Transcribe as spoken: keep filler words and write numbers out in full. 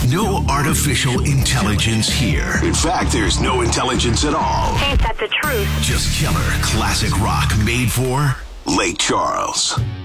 No artificial intelligence here. In fact, there's no intelligence at all. Ain't that the truth? Just killer classic rock made for Lake Charles.